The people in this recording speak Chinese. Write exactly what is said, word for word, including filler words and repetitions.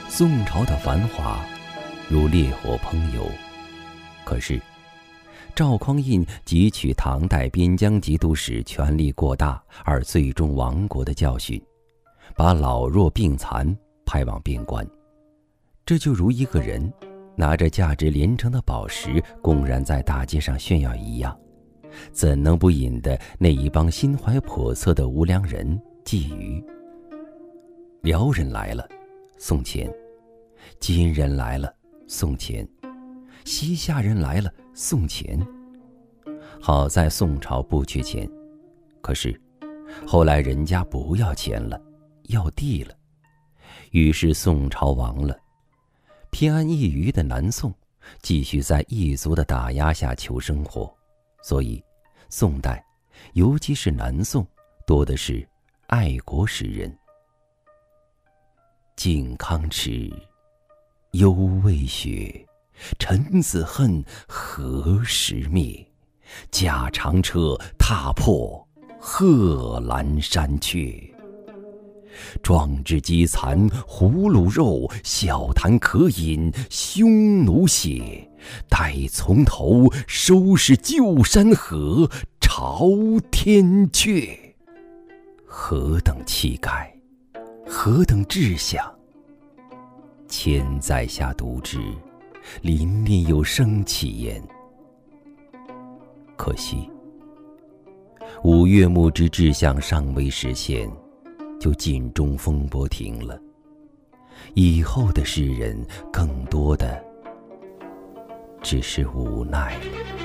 宋朝的繁华如烈火烹油，可是赵匡胤汲取唐代边疆节度使权力过大而最终亡国的教训，把老弱病残派往边关。这就如一个人拿着价值连城的宝石公然在大街上炫耀一样，怎能不引得那一帮心怀叵测的无良人觊觎？辽人来了，送钱；金人来了，送钱；西夏人来了，送钱。好在宋朝不缺钱，可是后来人家不要钱了，要地了。于是宋朝亡了，偏安一隅的南宋继续在异族的打压下求生活。所以宋代，尤其是南宋，多的是爱国诗人。靖康耻，犹未雪，臣子恨，何时灭？驾长车，踏破贺兰山缺。壮志饥残胡虏肉，笑谈渴饮匈奴血。待从头，收拾旧山河，朝天阙。何等气概，何等志向！千载下读之，凛凛有生气焉。可惜，五岳牧之志向尚未实现，就尽中风波停了。以后的诗人，更多的只是无奈了。